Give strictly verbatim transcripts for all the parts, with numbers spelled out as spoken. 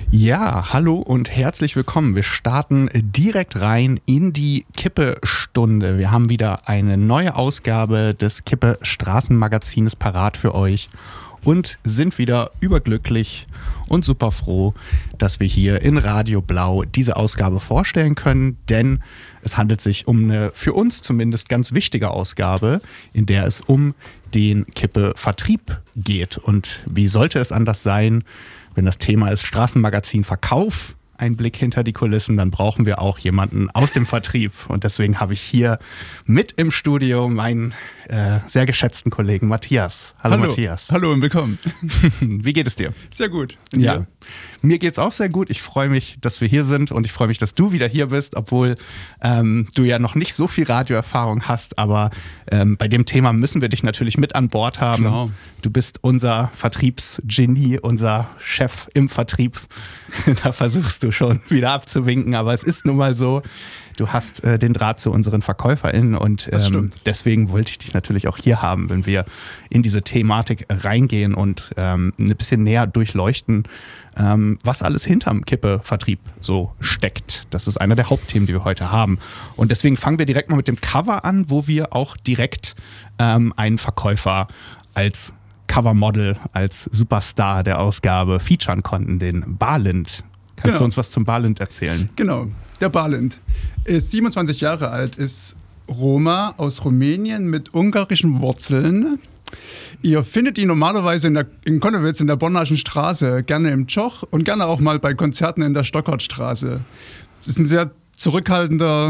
Ja, hallo und herzlich willkommen. Wir starten direkt rein in die Kippe-Stunde. Wir haben wieder eine neue Ausgabe des Kippe-Straßenmagazines parat für euch und sind wieder überglücklich und super froh, dass wir hier in Radio Blau diese Ausgabe vorstellen können, denn es handelt sich um eine für uns zumindest ganz wichtige Ausgabe, in der es um den Kippe-Vertrieb geht. Und wie sollte es anders sein, wenn das Thema ist Straßenmagazin Verkauf, ein Blick hinter die Kulissen, dann brauchen wir auch jemanden aus dem Vertrieb. Und deswegen habe ich hier mit im Studio meinen äh, sehr geschätzten Kollegen Matthias. Hallo, Hallo Matthias. Hallo und willkommen. Wie geht es dir? Sehr gut. Und ja, dir? Mir geht es auch sehr gut. Ich freue mich, dass wir hier sind und ich freue mich, dass du wieder hier bist, obwohl ähm, du ja noch nicht so viel Radioerfahrung hast. Aber ähm, bei dem Thema müssen wir dich natürlich mit an Bord haben. Klar. Du bist unser Vertriebsgenie, unser Chef im Vertrieb. Da versuchst du schon wieder abzuwinken, aber es ist nun mal so. Du hast äh, den Draht zu unseren VerkäuferInnen und ähm, deswegen wollte ich dich natürlich auch hier haben, wenn wir in diese Thematik reingehen und ähm, ein bisschen näher durchleuchten, ähm, was alles hinterm Kippe-Vertrieb so steckt. Das ist einer der Hauptthemen, die wir heute haben. Und deswegen fangen wir direkt mal mit dem Cover an, wo wir auch direkt ähm, einen Verkäufer als Covermodel, als Superstar der Ausgabe featuren konnten, den Balint. Kannst genau. du uns was zum Balint erzählen? Genau, der Balint ist siebenundzwanzig Jahre alt, ist Roma aus Rumänien mit ungarischen Wurzeln. Ihr findet ihn normalerweise in, der, in Konnewitz in der Bonnaschen Straße, gerne im Tschoch und gerne auch mal bei Konzerten in der Stockertstraße. Es ist ein sehr zurückhaltender,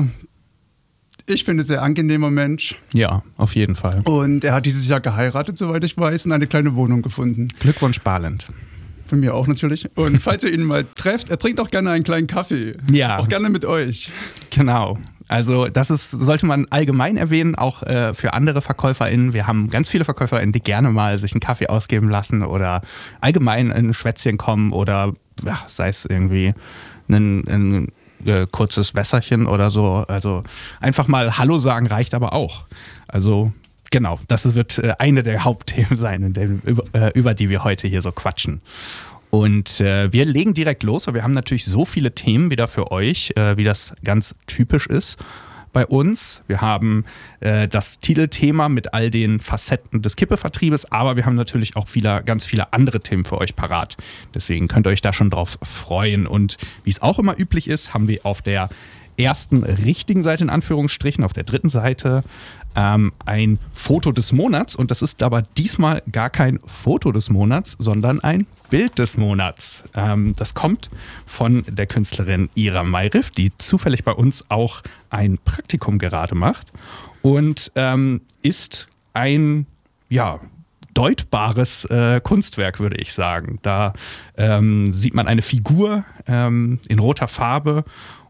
ich finde, sehr angenehmer Mensch. Ja, auf jeden Fall. Und er hat dieses Jahr geheiratet, soweit ich weiß, und eine kleine Wohnung gefunden. Glückwunsch, Balint. Von mir auch natürlich. Und falls ihr ihn mal trefft, er trinkt auch gerne einen kleinen Kaffee. Ja. Auch gerne mit euch. Genau. Also das ist, sollte man allgemein erwähnen, auch äh, für andere VerkäuferInnen. Wir haben ganz viele VerkäuferInnen, die gerne mal sich einen Kaffee ausgeben lassen oder allgemein in ein Schwätzchen kommen oder ja, sei es irgendwie ein, ein äh, kurzes Wässerchen oder so. Also einfach mal Hallo sagen reicht aber auch. Also genau, das wird äh, eine der Hauptthemen sein, in dem, über, äh, über die wir heute hier so quatschen. Und äh, wir legen direkt los, weil wir haben natürlich so viele Themen wieder für euch, äh, wie das ganz typisch ist bei uns. Wir haben äh, das Titelthema mit all den Facetten des Kippe-Vertriebes, aber wir haben natürlich auch viele, ganz viele andere Themen für euch parat. Deswegen könnt ihr euch da schon drauf freuen. Und wie es auch immer üblich ist, haben wir auf der ersten richtigen Seite, in Anführungsstrichen, auf der dritten Seite ähm, ein Foto des Monats. Und das ist aber diesmal gar kein Foto des Monats, sondern ein Bild des Monats. Ähm, das kommt von der Künstlerin Ira Mayriff, die zufällig bei uns auch ein Praktikum gerade macht und ähm, ist ein, ja, deutbares äh, Kunstwerk, würde ich sagen. Da ähm, sieht man eine Figur ähm, in roter Farbe.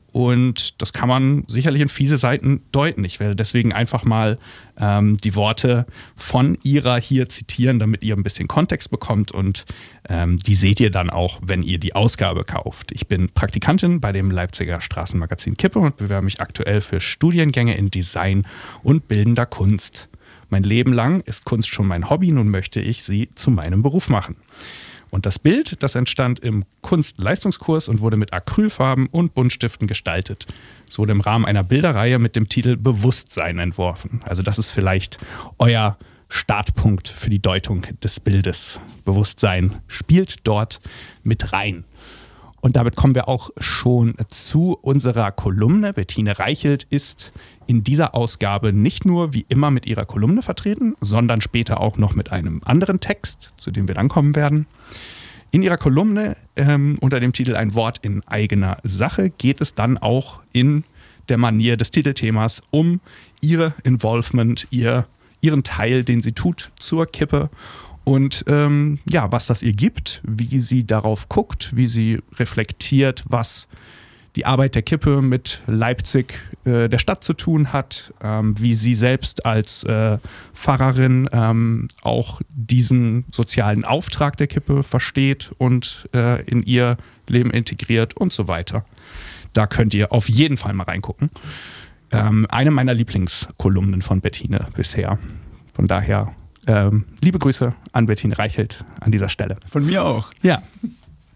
Und das kann man sicherlich in viele Seiten deuten. Ich werde deswegen einfach mal ähm, die Worte von Ira hier zitieren, damit ihr ein bisschen Kontext bekommt. Und ähm, die seht ihr dann auch, wenn ihr die Ausgabe kauft. Ich bin Praktikantin bei dem Leipziger Straßenmagazin Kippe und bewerbe mich aktuell für Studiengänge in Design und bildender Kunst. Mein Leben lang ist Kunst schon mein Hobby, nun möchte ich sie zu meinem Beruf machen. Und das Bild, das entstand im Kunstleistungskurs und wurde mit Acrylfarben und Buntstiften gestaltet. Es wurde im Rahmen einer Bilderreihe mit dem Titel Bewusstsein entworfen. Also das ist vielleicht euer Startpunkt für die Deutung des Bildes. Bewusstsein spielt dort mit rein. Und damit kommen wir auch schon zu unserer Kolumne. Bettine Reichelt ist in dieser Ausgabe nicht nur wie immer mit ihrer Kolumne vertreten, sondern später auch noch mit einem anderen Text, zu dem wir dann kommen werden. In ihrer Kolumne ähm, unter dem Titel Ein Wort in eigener Sache geht es dann auch in der Manier des Titelthemas um ihre Involvement, ihr, ihren Teil, den sie tut zur Kippe. Und ähm, ja, was das ihr gibt, wie sie darauf guckt, wie sie reflektiert, was die Arbeit der Kippe mit Leipzig, äh, der Stadt, zu tun hat, ähm, wie sie selbst als äh, Pfarrerin ähm, auch diesen sozialen Auftrag der Kippe versteht und äh, in ihr Leben integriert und so weiter. Da könnt ihr auf jeden Fall mal reingucken. Ähm, eine meiner Lieblingskolumnen von Bettine bisher. Von daher Ähm, liebe Grüße an Bettine Reichelt an dieser Stelle. Von mir auch. Ja,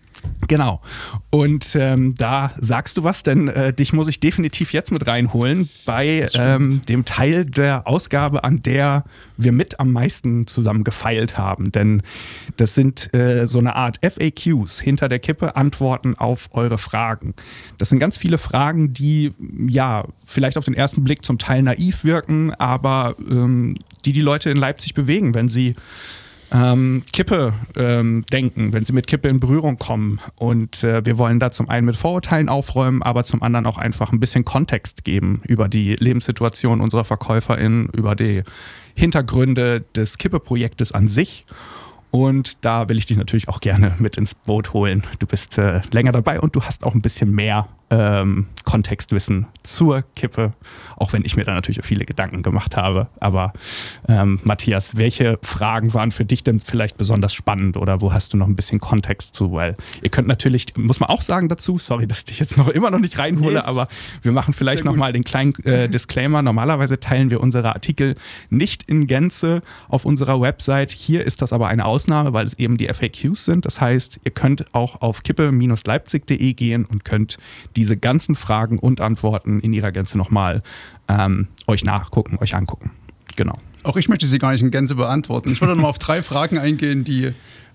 Genau. Und ähm, da sagst du was, denn äh, dich muss ich definitiv jetzt mit reinholen bei ähm, dem Teil der Ausgabe, an der wir mit am meisten zusammen gefeilt haben. Denn das sind äh, so eine Art F A Qs, hinter der Kippe Antworten auf eure Fragen. Das sind ganz viele Fragen, die ja vielleicht auf den ersten Blick zum Teil naiv wirken, aber ähm, die die Leute in Leipzig bewegen, wenn sie Ähm, Kippe ähm, denken, wenn sie mit Kippe in Berührung kommen. Und äh, wir wollen da zum einen mit Vorurteilen aufräumen, aber zum anderen auch einfach ein bisschen Kontext geben über die Lebenssituation unserer VerkäuferInnen, über die Hintergründe des Kippe-Projektes an sich. Und da will ich dich natürlich auch gerne mit ins Boot holen. Du bist äh, länger dabei und du hast auch ein bisschen mehr ähm, Kontextwissen zur Kippe, auch wenn ich mir da natürlich viele Gedanken gemacht habe. Aber ähm, Matthias, welche Fragen waren für dich denn vielleicht besonders spannend oder wo hast du noch ein bisschen Kontext zu? Weil ihr könnt natürlich, muss man auch sagen dazu, sorry, dass ich dich jetzt noch immer noch nicht reinhole, yes. aber wir machen vielleicht nochmal den kleinen äh, Disclaimer. Normalerweise teilen wir unsere Artikel nicht in Gänze auf unserer Website. Hier ist das aber eine Ausnahme, weil es eben die F A Qs sind. Das heißt, ihr könnt auch auf kippe Bindestrich leipzig punkt de gehen und könnt diese ganzen Fragen und Antworten in ihrer Gänze nochmal ähm, euch nachgucken, euch angucken. Genau. Auch ich möchte sie gar nicht in Gänze beantworten. Ich würde noch mal auf drei Fragen eingehen, die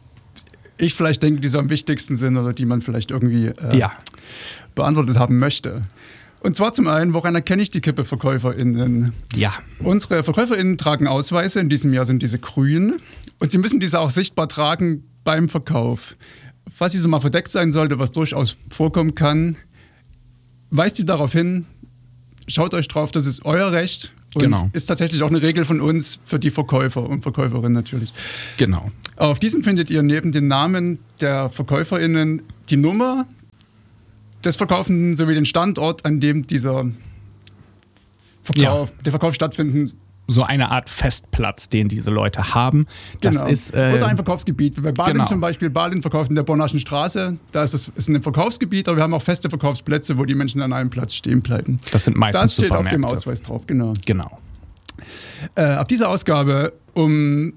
ich vielleicht denke, die so am wichtigsten sind oder die man vielleicht irgendwie äh, ja. beantwortet haben möchte. Und zwar zum einen, woran erkenne ich die Kippe-VerkäuferInnen? Ja. Unsere VerkäuferInnen tragen Ausweise, in diesem Jahr sind diese grün. Und sie müssen diese auch sichtbar tragen beim Verkauf. Falls diese mal verdeckt sein sollte, was durchaus vorkommen kann, weist sie darauf hin, schaut euch drauf, das ist euer Recht und genau. ist tatsächlich auch eine Regel von uns für die Verkäufer und Verkäuferinnen natürlich. Genau. Auf diesem findet ihr neben dem Namen der VerkäuferInnen die Nummer des Verkaufenden sowie den Standort, an dem dieser Verkauf, ja. der Verkauf stattfinden soll. So eine Art Festplatz, den diese Leute haben. Das genau. ist, äh, Oder ein Verkaufsgebiet. Bei Balin genau. zum Beispiel, Balin verkauft in der Bonnaschen Straße. Da ist es ist ein Verkaufsgebiet, aber wir haben auch feste Verkaufsplätze, wo die Menschen an einem Platz stehen bleiben. Das sind meistens Das steht Supermärkte. auf dem Ausweis drauf, genau. Genau. Äh, ab dieser Ausgabe, um,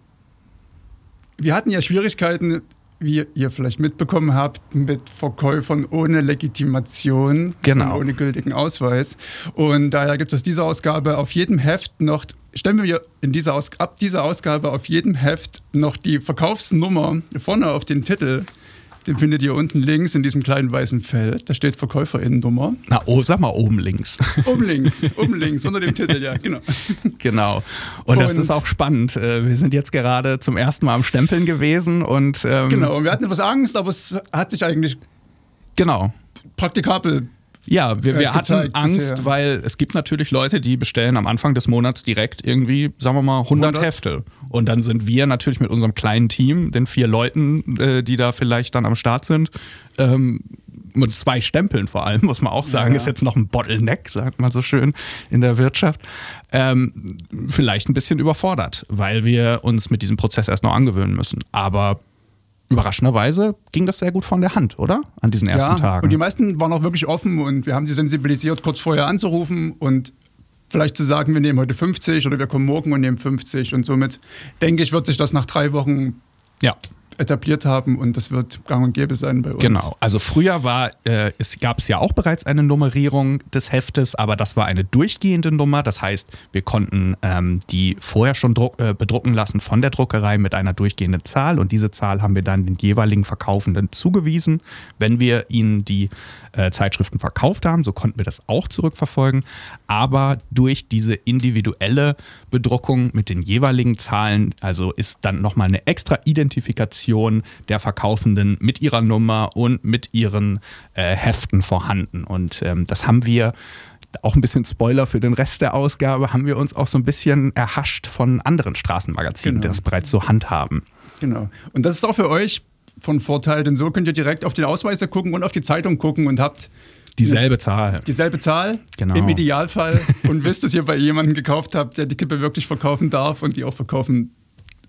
wir hatten ja Schwierigkeiten, wie ihr vielleicht mitbekommen habt, mit Verkäufern ohne Legitimation genau. und ohne gültigen Ausweis. Und daher gibt es diese Ausgabe auf jedem Heft noch, stellen wir in dieser Aus, ab dieser Ausgabe auf jedem Heft noch die Verkaufsnummer vorne auf den Titel. Den findet ihr unten links in diesem kleinen weißen Feld. Da steht VerkäuferInnennummer. Na, oh, sag mal oben links. Oben links, oben links, unter dem Titel, ja, genau. Genau. Und, und das ist auch spannend. Wir sind jetzt gerade zum ersten Mal am Stempeln gewesen und ähm, genau, und wir hatten etwas Angst, aber es hat sich eigentlich genau. praktikabel Ja, wir, wir hatten Angst, bisher. weil es gibt natürlich Leute, die bestellen am Anfang des Monats direkt irgendwie, sagen wir mal, hundert, hundert Hefte. Und dann sind wir natürlich mit unserem kleinen Team, den vier Leuten, äh, die da vielleicht dann am Start sind, ähm, mit zwei Stempeln vor allem, muss man auch sagen, ja. ist jetzt noch ein Bottleneck, sagt man so schön in der Wirtschaft, ähm, vielleicht ein bisschen überfordert, weil wir uns mit diesem Prozess erst noch angewöhnen müssen. Aber überraschenderweise ging das sehr gut von der Hand, oder? An diesen ersten ja, Tagen. Und die meisten waren auch wirklich offen und wir haben sie sensibilisiert, kurz vorher anzurufen und vielleicht zu sagen, wir nehmen heute fünfzig oder wir kommen morgen und nehmen fünfzig. Und somit, denke ich, wird sich das nach drei Wochen ja. etabliert haben und das wird gang und gäbe sein bei uns. Genau, also früher war, äh, es gab es ja auch bereits eine Nummerierung des Heftes, aber das war eine durchgehende Nummer, das heißt, wir konnten ähm, die vorher schon druck, äh, bedrucken lassen von der Druckerei mit einer durchgehenden Zahl und diese Zahl haben wir dann den jeweiligen Verkaufenden zugewiesen, wenn wir ihnen die äh, Zeitschriften verkauft haben, so konnten wir das auch zurückverfolgen, aber durch diese individuelle Bedruckung mit den jeweiligen Zahlen, also ist dann nochmal eine extra Identifikation der Verkaufenden mit ihrer Nummer und mit ihren äh, Heften vorhanden. Und ähm, das haben wir, auch ein bisschen Spoiler für den Rest der Ausgabe, haben wir uns auch so ein bisschen erhascht von anderen Straßenmagazinen, genau. die das bereits so handhaben. Genau. Und das ist auch für euch von Vorteil, denn so könnt ihr direkt auf den Ausweis gucken und auf die Zeitung gucken und habt dieselbe Zahl. Dieselbe Zahl, genau. im Idealfall. Und wisst, dass ihr bei jemandem gekauft habt, der die Kippe wirklich verkaufen darf und die auch verkaufen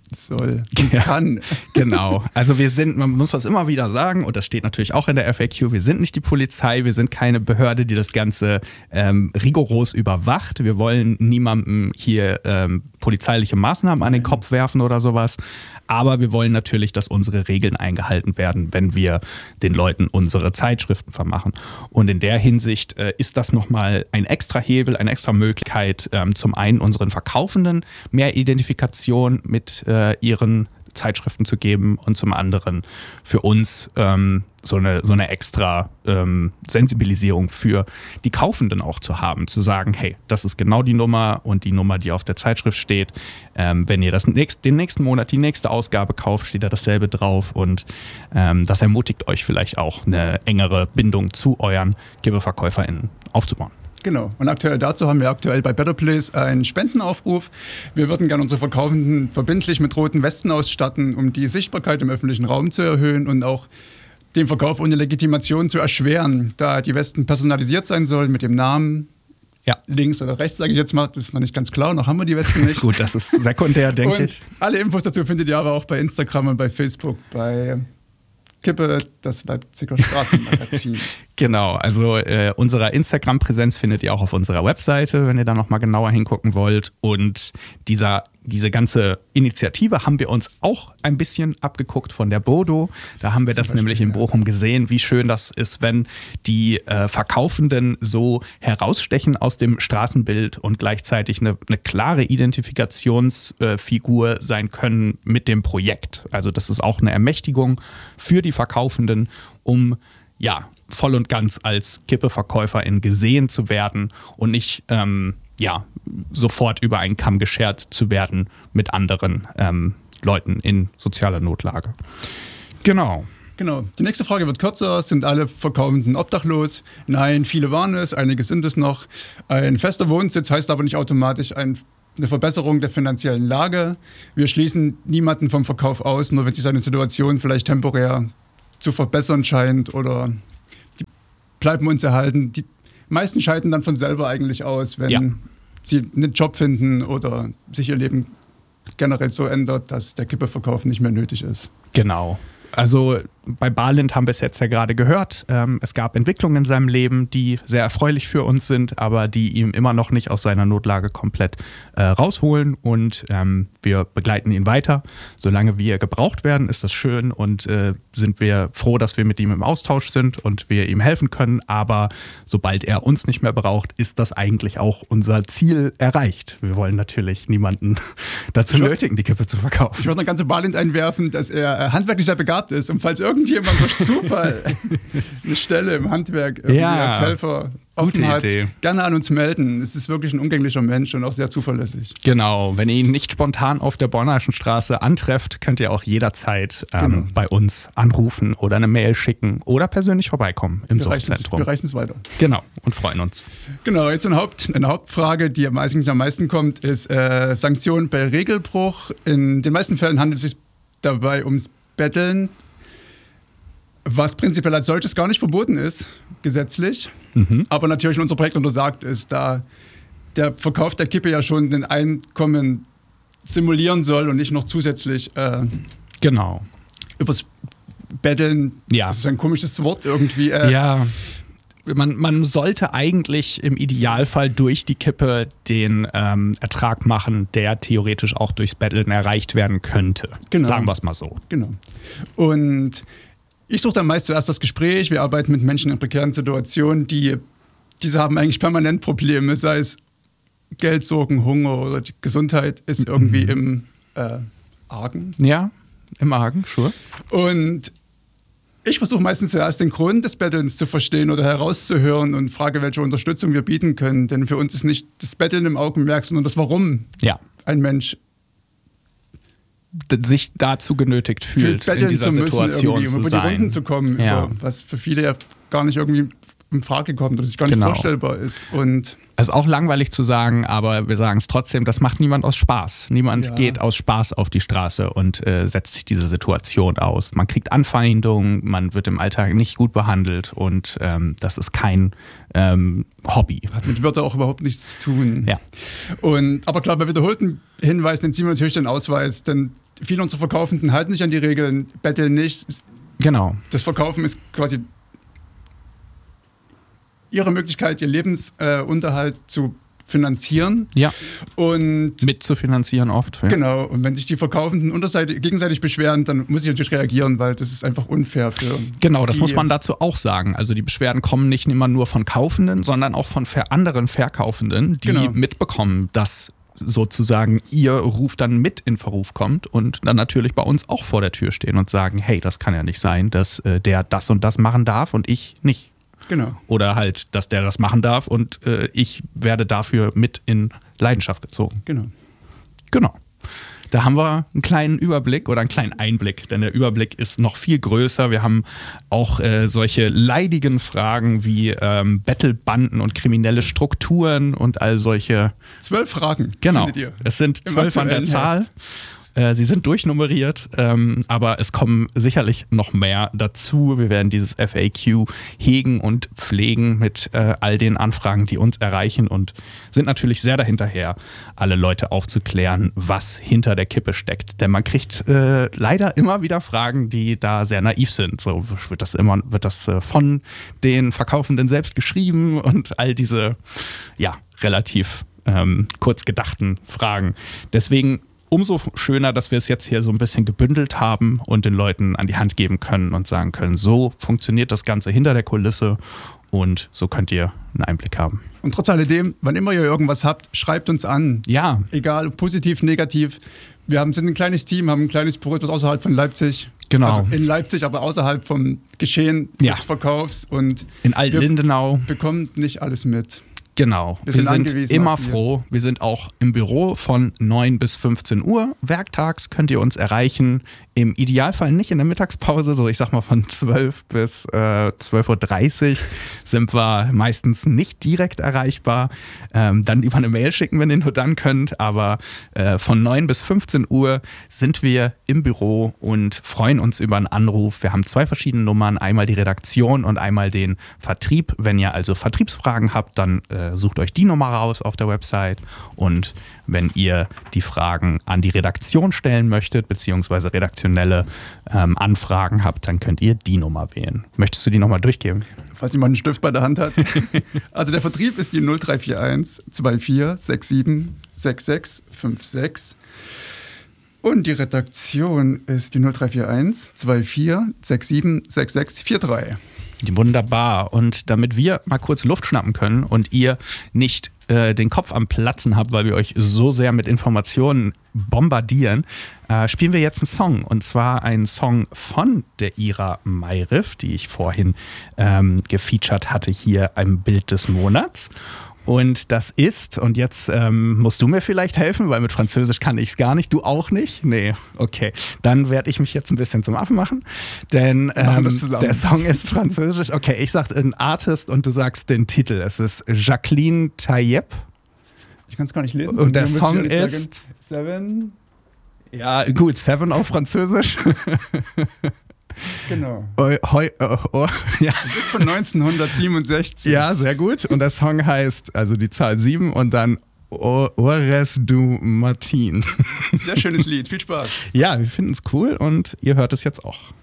soll, ja, kann. Genau. Also wir sind, man muss das immer wieder sagen, und das steht natürlich auch in der F A Q, wir sind nicht die Polizei, wir sind keine Behörde, die das Ganze ähm, rigoros überwacht. Wir wollen niemandem hier ähm, polizeiliche Maßnahmen an den Kopf werfen oder sowas. Aber wir wollen natürlich, dass unsere Regeln eingehalten werden, wenn wir den Leuten unsere Zeitschriften vermachen. Und in der Hinsicht äh, ist das nochmal ein extra Hebel, eine extra Möglichkeit, ähm, zum einen unseren Verkaufenden mehr Identifikation mit äh, ihren Zeitschriften zu geben und zum anderen für uns ähm, so eine, so eine extra ähm, Sensibilisierung für die Kaufenden auch zu haben, zu sagen, hey, das ist genau die Nummer und die Nummer, die auf der Zeitschrift steht. Ähm, wenn ihr das nächst, den nächsten Monat, die nächste Ausgabe kauft, steht da dasselbe drauf und ähm, das ermutigt euch vielleicht auch, eine engere Bindung zu euren KippeverkäuferInnen aufzubauen. Genau. Und aktuell dazu haben wir aktuell bei Better Place einen Spendenaufruf. Wir würden gerne unsere Verkaufenden verbindlich mit roten Westen ausstatten, um die Sichtbarkeit im öffentlichen Raum zu erhöhen und auch den Verkauf ohne Legitimation zu erschweren, da die Westen personalisiert sein sollen mit dem Namen. Ja. Links oder rechts, sage ich jetzt mal, das ist noch nicht ganz klar, noch haben wir die Westen nicht. Gut, das ist sekundär, denke und ich. Alle Infos dazu findet ihr aber auch bei Instagram und bei Facebook, bei Kippe, das Leipziger Straßenmagazin. Genau, also äh, unsere Instagram-Präsenz findet ihr auch auf unserer Webseite, wenn ihr da nochmal genauer hingucken wollt. Und dieser, diese ganze Initiative haben wir uns auch ein bisschen abgeguckt von der Bodo. Da haben wir das Beispiel, nämlich in Bochum gesehen, wie schön das ist, wenn die äh, Verkaufenden so herausstechen aus dem Straßenbild und gleichzeitig eine, eine klare Identifikationsfigur äh, sein können mit dem Projekt. Also das ist auch eine Ermächtigung für die Verkaufenden, um ja voll und ganz als KippeverkäuferIn gesehen zu werden und nicht ähm, ja, sofort über einen Kamm geschert zu werden mit anderen ähm, Leuten in sozialer Notlage. Genau. Genau. Die nächste Frage wird kürzer. Sind alle Verkaufenden obdachlos? Nein, viele waren es, einige sind es noch. Ein fester Wohnsitz heißt aber nicht automatisch ein eine Verbesserung der finanziellen Lage. Wir schließen niemanden vom Verkauf aus, nur wenn sich seine Situation vielleicht temporär zu verbessern scheint oder die bleiben uns erhalten. Die meisten scheiden dann von selber eigentlich aus, wenn ja. sie einen Job finden oder sich ihr Leben generell so ändert, dass der Kippeverkauf nicht mehr nötig ist. Genau. Also bei Barlind haben wir es jetzt ja gerade gehört. Ähm, es gab Entwicklungen in seinem Leben, die sehr erfreulich für uns sind, aber die ihm immer noch nicht aus seiner Notlage komplett äh, rausholen. Und ähm, wir begleiten ihn weiter. Solange wir gebraucht werden, ist das schön und äh, sind wir froh, dass wir mit ihm im Austausch sind und wir ihm helfen können. Aber sobald er uns nicht mehr braucht, ist das eigentlich auch unser Ziel erreicht. Wir wollen natürlich niemanden dazu würd, nötigen, die Kippe zu verkaufen. Ich würde noch ganz zu Barlind einwerfen, dass er äh, handwerklich sehr begabt ist und falls irgendjemand durch Zufall eine Stelle im Handwerk irgendwie ja, als Helfer offen hat, Idee. Gerne an uns melden. Es ist wirklich ein umgänglicher Mensch und auch sehr zuverlässig. Genau, wenn ihr ihn nicht spontan auf der Bornarschen Straße antrefft, könnt ihr auch jederzeit ähm, genau. bei uns anrufen oder eine Mail schicken oder persönlich vorbeikommen im Suchtzentrum. Wir reichen es weiter. Genau, und freuen uns. Genau, jetzt eine, Haupt, eine Hauptfrage, die am meisten, am meisten kommt, ist äh, Sanktionen bei Regelbruch. In den meisten Fällen handelt es sich dabei ums Betteln, was prinzipiell als solches gar nicht verboten ist, gesetzlich, mhm. aber natürlich in unserem Projekt untersagt ist, da der Verkauf der Kippe ja schon den Einkommen simulieren soll und nicht noch zusätzlich äh, genau. übers Betteln, ja. Das ist ein komisches Wort irgendwie. Äh, ja, man, man sollte eigentlich im Idealfall durch die Kippe den ähm, Ertrag machen, der theoretisch auch durchs Betteln erreicht werden könnte. Genau. Sagen wir es mal so. Genau. Und ich suche dann meist zuerst das Gespräch. Wir arbeiten mit Menschen in prekären Situationen, die diese haben eigentlich permanent Probleme, sei es Geldsorgen, Hunger oder die Gesundheit ist irgendwie mhm. im äh, Argen. Ja, im Argen, sure. Und ich versuche meistens zuerst den Grund des Bettelns zu verstehen oder herauszuhören und frage, welche Unterstützung wir bieten können. Denn für uns ist nicht das Betteln im Augenmerk, sondern das Warum ja. ein Mensch sich dazu genötigt fühlt, in dieser zu Situation müssen, zu um über sein. die Runden zu kommen, ja. über, was für viele ja gar nicht irgendwie in Frage kommt oder sich gar nicht genau. vorstellbar ist. Und es ist auch langweilig zu sagen, aber wir sagen es trotzdem, das macht niemand aus Spaß. Niemand ja. geht aus Spaß auf die Straße und äh, setzt sich diese Situation aus. Man kriegt Anfeindungen, man wird im Alltag nicht gut behandelt und ähm, das ist kein ähm, Hobby. Hat mit Wörtern auch überhaupt nichts zu tun. Ja. Und, aber klar, bei wiederholten Hinweisen entziehen wir natürlich den Ausweis, denn viele unserer Verkaufenden halten sich an die Regeln, betteln nicht. Genau. Das Verkaufen ist quasi ihre Möglichkeit, ihr Lebensunterhalt äh, zu finanzieren. Ja. Und mitzufinanzieren oft. Ja. Genau. Und wenn sich die Verkaufenden unterseitig, gegenseitig beschweren, dann muss ich natürlich reagieren, weil das ist einfach unfair für. Genau, das die, muss man dazu auch sagen. Also die Beschwerden kommen nicht immer nur von Kaufenden, sondern auch von anderen Verkaufenden, die genau. mitbekommen, dass sozusagen ihr Ruf dann mit in Verruf kommt und dann natürlich bei uns auch vor der Tür stehen und sagen, hey, das kann ja nicht sein, dass äh, der das und das machen darf und ich nicht. Genau. Oder halt, dass der das machen darf und äh, ich werde dafür mit in Leidenschaft gezogen. Genau. Genau. Da haben wir einen kleinen Überblick oder einen kleinen Einblick, denn der Überblick ist noch viel größer. Wir haben auch äh, solche leidigen Fragen wie ähm, Battlebanden und kriminelle Strukturen und all solche. Zwölf Fragen. Genau. Findet ihr es sind zwölf an der Zahl. Heft. Sie sind durchnummeriert, ähm, aber es kommen sicherlich noch mehr dazu. Wir werden dieses F A Q hegen und pflegen mit äh, all den Anfragen, die uns erreichen und sind natürlich sehr dahinterher, alle Leute aufzuklären, was hinter der Kippe steckt. Denn man kriegt äh, leider immer wieder Fragen, die da sehr naiv sind. So wird das immer, wird das äh, von den Verkaufenden selbst geschrieben und all diese, ja, relativ ähm, kurz gedachten Fragen. Deswegen umso schöner, dass wir es jetzt hier so ein bisschen gebündelt haben und den Leuten an die Hand geben können und sagen können, so funktioniert das Ganze hinter der Kulisse und so könnt ihr einen Einblick haben. Und trotz alledem, wann immer ihr irgendwas habt, schreibt uns an. Ja. Egal, positiv, negativ. Wir haben, sind ein kleines Team, haben ein kleines Büro etwas außerhalb von Leipzig. Genau. Also in Leipzig, aber außerhalb vom Geschehen ja. des Verkaufs. Und in Alt-Lindenau. Bekommt nicht alles mit. Genau, wir, wir sind, sind immer froh. Wir sind auch im Büro von neun bis fünfzehn Uhr. Werktags könnt ihr uns erreichen. Im Idealfall nicht in der Mittagspause, so ich sag mal von zwölf bis äh, zwölf Uhr dreißig sind wir meistens nicht direkt erreichbar. Ähm, dann lieber eine Mail schicken, wenn ihr nur dann könnt. Aber äh, von neun bis fünfzehn Uhr sind wir im Büro und freuen uns über einen Anruf. Wir haben zwei verschiedene Nummern, einmal die Redaktion und einmal den Vertrieb. Wenn ihr also Vertriebsfragen habt, dann äh, sucht euch die Nummer raus auf der Website. Und wenn ihr die Fragen an die Redaktion stellen möchtet, beziehungsweise redaktionelle ähm, Anfragen habt, dann könnt ihr die Nummer wählen. Möchtest du die nochmal durchgeben? Falls jemand einen Stift bei der Hand hat. Also der Vertrieb ist die null drei vier eins zwei vier sechs sieben sechs sechs fünf sechs. Und die Redaktion ist die null drei vier eins zwei vier sechs sieben sechs sechs vier drei. Wunderbar. Und damit wir mal kurz Luft schnappen können und ihr nicht äh, den Kopf am Platzen habt, weil wir euch so sehr mit Informationen bombardieren, äh, spielen wir jetzt einen Song. Und zwar einen Song von der Ira Mayriff, die ich vorhin ähm, gefeatured hatte hier im Bild des Monats. Und das ist, und jetzt ähm, musst du mir vielleicht helfen, weil mit Französisch kann ich es gar nicht, du auch nicht? Nee, okay. Dann werde ich mich jetzt ein bisschen zum Affen machen, denn ähm, der Song ist französisch. Okay, ich sage einen Artist und du sagst den Titel. Es ist Jacqueline Taillep. Ich kann es gar nicht lesen. Und, und der Song ist... Seven. Ja, gut, Seven auf Französisch. Genau. Oh, oh, oh, oh, ja. Das ist von neunzehnhundertsiebenundsechzig. Ja, sehr gut. Und der Song heißt, also die Zahl sieben und dann Ores du Martin. Sehr schönes Lied. Viel Spaß. Ja, wir finden es cool und ihr hört es jetzt auch.